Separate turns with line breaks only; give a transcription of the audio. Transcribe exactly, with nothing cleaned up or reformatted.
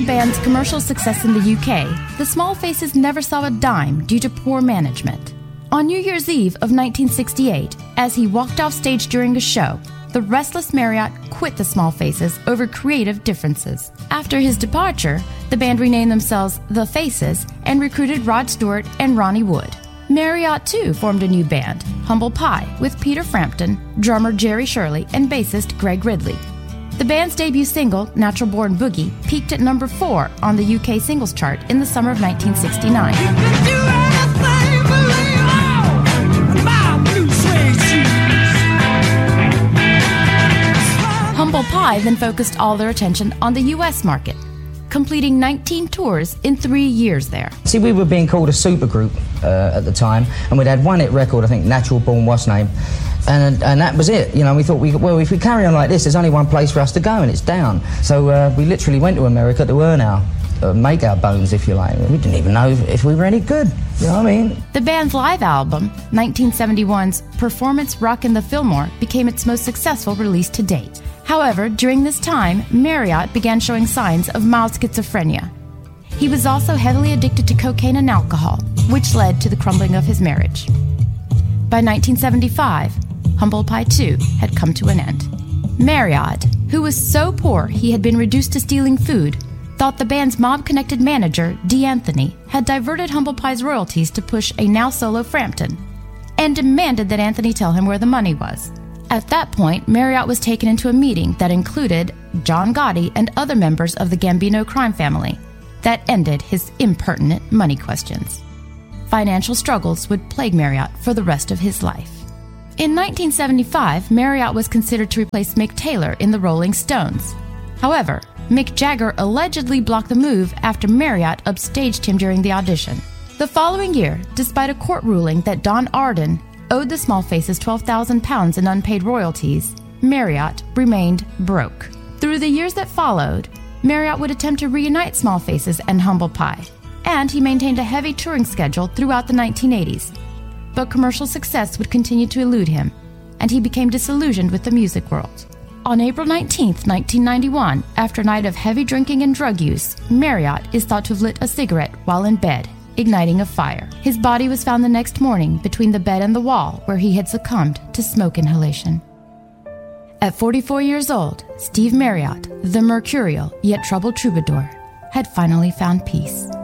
band's commercial success in the U K, the Small Faces never saw a dime due to poor management. On New Year's Eve of nineteen sixty-eight, as he walked off stage during a show, the restless Marriott quit the Small Faces over creative differences. After his departure, the band renamed themselves The Faces and recruited Rod Stewart and Ronnie Wood. Marriott, too, formed a new band, Humble Pie, with Peter Frampton, drummer Jerry Shirley, and bassist Greg Ridley. The band's debut single, Natural Born Boogie, peaked at number four on the U K singles chart in the summer of nineteen sixty-nine. Humble Pie then focused all their attention on the U S market, completing nineteen tours in three years there.
See, we were being called a supergroup uh, at the time, and we'd had one hit record, I think, Natural Born What's Name, and and that was it. You know, we thought, we well, if we carry on like this, there's only one place for us to go, and it's down. So uh, we literally went to America to earn our, uh, make our bones, if you like. We didn't even know if we were any good, you know what I mean?
The band's live album, nineteen seventy-one's Performance Rockin' the Fillmore, became its most successful release to date. However, during this time, Marriott began showing signs of mild schizophrenia. He was also heavily addicted to cocaine and alcohol, which led to the crumbling of his marriage. By nineteen seventy-five, Humble Pie two had come to an end. Marriott, who was so poor he had been reduced to stealing food, thought the band's mob-connected manager, Dee Anthony, had diverted Humble Pie's royalties to push a now-solo Frampton, and demanded that Anthony tell him where the money was. At that point, Marriott was taken into a meeting that included John Gotti and other members of the Gambino crime family. That ended his impertinent money questions. Financial struggles would plague Marriott for the rest of his life. In nineteen seventy-five, Marriott was considered to replace Mick Taylor in the Rolling Stones. However, Mick Jagger allegedly blocked the move after Marriott upstaged him during the audition. The following year, despite a court ruling that Don Arden owed the Small Faces twelve thousand pounds in unpaid royalties, Marriott remained broke. Through the years that followed, Marriott would attempt to reunite Small Faces and Humble Pie, and he maintained a heavy touring schedule throughout the nineteen eighties. But commercial success would continue to elude him, and he became disillusioned with the music world. On April nineteenth, nineteen ninety-one, after a night of heavy drinking and drug use, Marriott is thought to have lit a cigarette while in bed, igniting a fire. His body was found the next morning between the bed and the wall where he had succumbed to smoke inhalation. At forty-four years old, Steve Marriott, the mercurial yet troubled troubadour, had finally found peace.